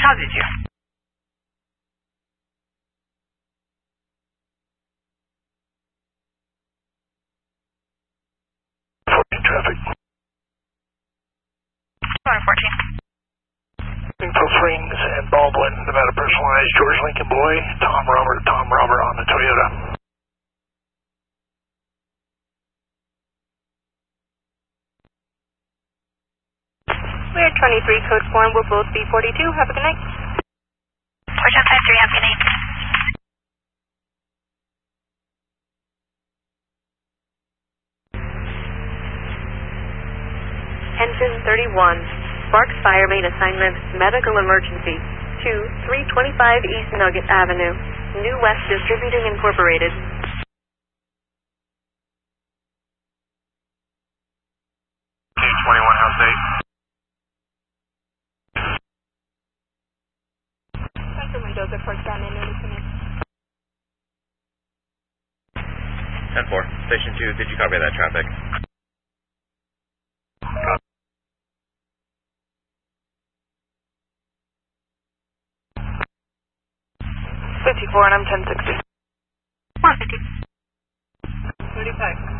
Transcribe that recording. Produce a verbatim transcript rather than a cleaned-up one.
How did you? fourteen traffic. one fourteen. Info Springs and Baldwin, Nevada personalized, George Lincoln Boy, Tom Robert, Tom Robert on the Toyota. We're twenty-three, code four, and we'll both be forty-two. Have a good night. We're just five three, have a good night. Engine thirty-one, Sparks Fire Main Assignment, Medical Emergency, two three twenty-five East Nugget Avenue, New West Distributing Incorporated. eight twenty-one, House eight. Central Mendoza, Port Down in Newton. ten four, Station two, did you copy that traffic? fifty-four, and I'm ten sixty. one fifty. thirty-five.